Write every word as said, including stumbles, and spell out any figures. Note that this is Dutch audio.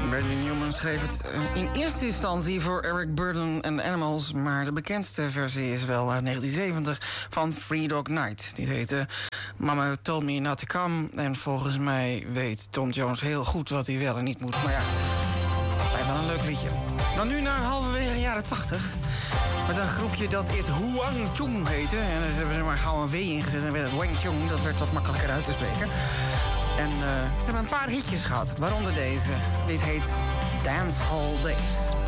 Randy Newman schreef het in eerste instantie voor Eric Burdon en The Animals, maar de bekendste versie is wel uit negentien zeventig van Three Dog Night. Die heette Mama Told Me Not To Come. En volgens mij weet Tom Jones heel goed wat hij wel en niet moet. Maar ja, hij wel een leuk liedje. Dan nu naar halverwege de jaren tachtig. Met een groepje dat eerst Huang Chung heette. En daar hebben ze maar gauw een W ingezet en werd het Wang Chung. Dat werd wat makkelijker uit te spreken. En uh, ze hebben een paar hitjes gehad, waaronder deze. Dit heet Dance Hall Days.